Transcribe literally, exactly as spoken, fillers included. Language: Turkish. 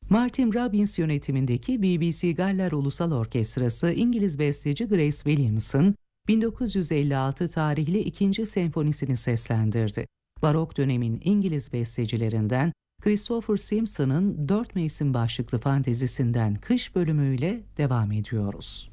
Martin Robbins yönetimindeki B B C Galler Ulusal Orkestrası, İngiliz besteci Grace Williams'ın bin dokuz yüz elli altı tarihli ikinci senfonisini seslendirdi. Barok dönemin İngiliz bestecilerinden Christopher Simpson'ın Dört Mevsim başlıklı fantezisinden Kış bölümüyle devam ediyoruz.